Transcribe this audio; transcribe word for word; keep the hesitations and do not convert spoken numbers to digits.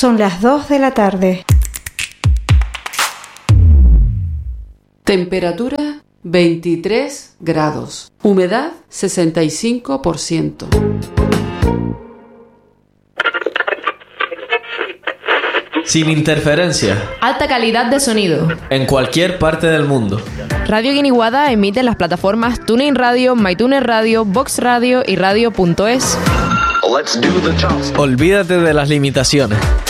Son las dos de la tarde. Temperatura veintitrés grados. Humedad sesenta y cinco por ciento. Sin interferencia. Alta calidad de sonido. En cualquier parte del mundo. Radio Guiniguada emite en las plataformas TuneIn Radio, MyTuner Radio, Vox Radio y Radio punto es. Olvídate de las limitaciones.